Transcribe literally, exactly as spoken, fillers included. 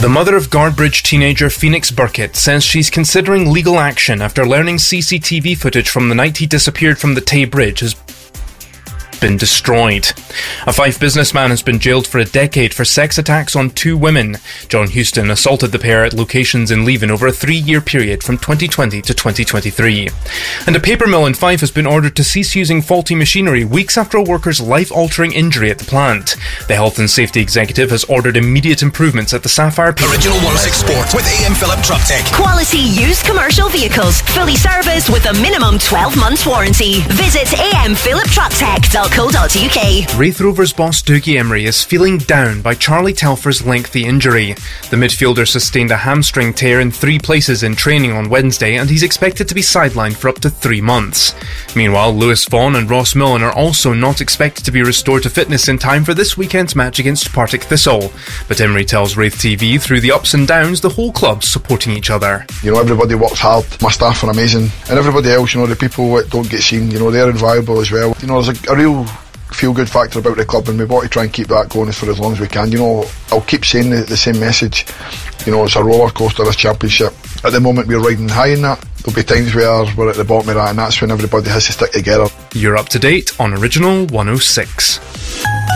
The mother of Guardbridge teenager Phoenix Burkett says she's considering legal action after learning C C T V footage from the night he disappeared from the Tay Bridge has been destroyed. A Fife businessman has been jailed for a decade for sex attacks on two women. John Houston assaulted the pair at locations in Leven over a three-year period from twenty twenty to twenty twenty-three. And a paper mill in Fife has been ordered to cease using faulty machinery weeks after a worker's life-altering injury at the plant. The Health and Safety Executive has ordered immediate improvements at the Sapphire Paper. Original one oh six Sport with A M Philip Truck Tech. Quality used commercial vehicles, fully serviced with a minimum twelve months warranty. Visit a m philip truck tech dot co dot u k. Raith Rovers boss Dougie Emery is feeling down by Charlie Telfer's lengthy injury. The midfielder sustained a hamstring tear in three places in training on Wednesday, and he's expected to be sidelined for up to three months. Meanwhile, Lewis Vaughan and Ross Millen are also not expected to be restored to fitness in time for this weekend's match against Partick Thistle. But Emery tells Raith T V through the ups and downs, the whole club's supporting each other. You know, everybody works hard, my staff are amazing, and everybody else, you know, the people that don't get seen, you know, they're invaluable as well. You know, there's a, a real feel-good factor about the club, and we want to try and keep that going for as long as we can. You know, I'll keep saying the, the same message. You know, it's a roller coaster, this championship. At the moment we're riding high in that. There'll be times where we're at the bottom of that, and that's when everybody has to stick together. You're up to date on Original one oh six.